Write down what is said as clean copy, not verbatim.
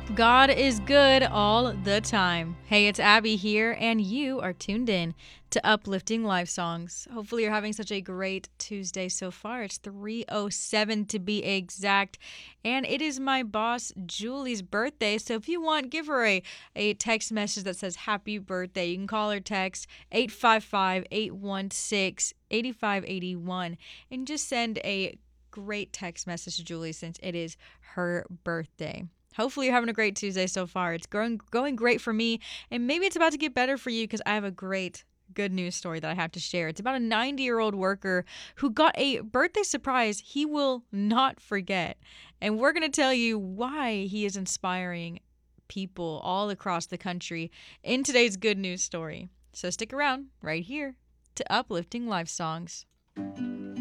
God is good all the time. Hey, it's Abby here, and you are tuned in to Uplifting Life Songs. Hopefully, you're having such a great Tuesday so far. It's 3:07 to be exact, and it is my boss Julie's birthday. So if you want, give her a text message that says happy birthday. You can call her text 855-816-8581 and just send a great text message to Julie since it is her birthday. Hopefully you're having a great Tuesday so far. It's going great for me, and maybe it's about to get better for you because I have a great good news story that I have to share. It's about a 90-year-old worker who got a birthday surprise he will not forget. And we're going to tell you why he is inspiring people all across the country in today's good news story. So stick around right here to Uplifting Life Songs.